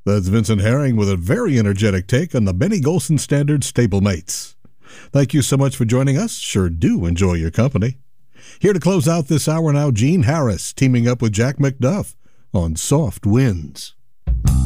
That's Vincent Herring with a very energetic take on the Benny Golson Standard Stablemates. Thank you so much for joining us. Sure do enjoy your company. Here to close out this hour now, Gene Harris teaming up with Jack McDuff on Soft Winds.